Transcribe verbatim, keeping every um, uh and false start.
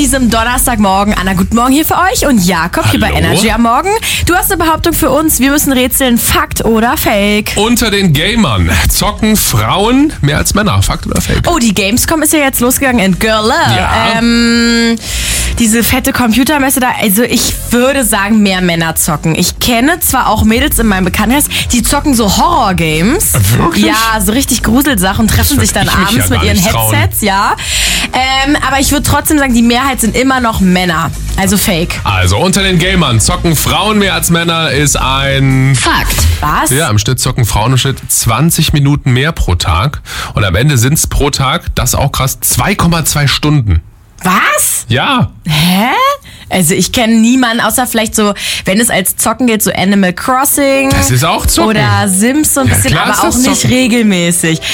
diesem Donnerstagmorgen. Anna, guten Morgen hier für euch und Jakob Hallo. hier bei Energy am Morgen. Du hast eine Behauptung für uns. Wir müssen rätseln, Fakt oder Fake? Unter den Gamern zocken Frauen mehr als Männer. Fakt oder Fake? Oh, die Gamescom ist ja jetzt losgegangen in Girl Love. Ja. Ähm, diese fette Computermesse da, also ich würde sagen, mehr Männer zocken. Ich kenne zwar auch Mädels in meinem Bekanntenkreis, die zocken so Horror-Games. Wirklich? Ja, so richtig Gruselsachen, treffen Das sich dann würd ich mich abends ja mit gar ihren nicht trauen. Headsets, ja. Ähm, aber ich würde trotzdem sagen, die Mehrheit sind immer noch Männer. Also Fake. Also, unter den Gamern zocken Frauen mehr als Männer ist ein... Fakt. Was? Ja, im Schnitt zocken Frauen im Schnitt zwanzig Minuten mehr pro Tag. Und am Ende sind es pro Tag, das ist auch krass, zwei Komma zwei Stunden. Was? Ja. Hä? Also ich kenne niemanden, außer vielleicht so, wenn es als Zocken geht, so Animal Crossing. Das ist auch Zocken. Oder Sims so ein Ja, bisschen, klar aber ist auch das nicht Zocken. regelmäßig.